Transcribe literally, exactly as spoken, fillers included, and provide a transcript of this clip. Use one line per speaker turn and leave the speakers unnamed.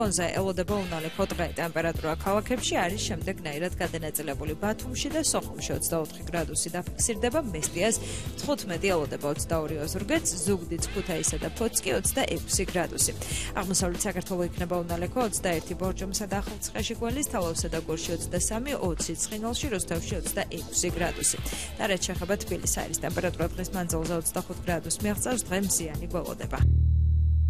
ფონზე ელოდება უნალექო დღე. ტემპერატურა ქალაქებში არის შემდეგნაირად გადანაწილებული. ბათუმში და სოხუმში ოცდაოთხი გრადუსი დაფიქსირდება, მესტიას თხუთმეტი ელოდება ოცდაორი ოზურგეთს, ზუგდიდს, ქუთაისსა და ფოთსკი ოცდაექვსი გრადუსი. აღმოსავლეთ საქართველო იქნება უნალექო ოცდაერთი, ბორჯომსა და ახალციხეში გველის, თალავსა და გორში ოცდასამი, ოცი ცხინვალში, რუსთავში ოცდაექვსი გრადუსი. და რაც შეეხება თბილისს, არის ტემპერატურა დღის მანძილზე ოცდახუთ გრადუსს მიაღწევს, დღე მზიანი გველოდება.